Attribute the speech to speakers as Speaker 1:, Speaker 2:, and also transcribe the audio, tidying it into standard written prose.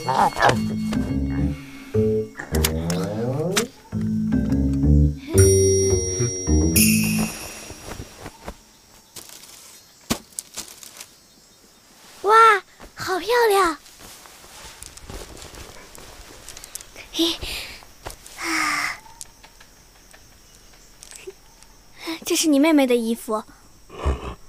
Speaker 1: 哇，好漂亮！嘿，这是你妹妹的衣服，